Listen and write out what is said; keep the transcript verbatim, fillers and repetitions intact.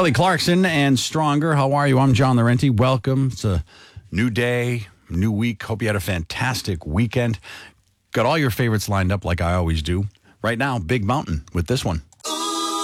Kelly Clarkson and Stronger. How are you? I'm John Laurenti. Welcome. It's a new day, new week. Hope you had a fantastic weekend. Got all your favorites lined up like I always do. Right now, Big Mountain with this one.